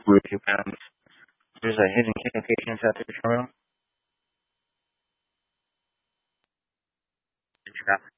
with your pounds. There's a hidden communications out there, Terminal.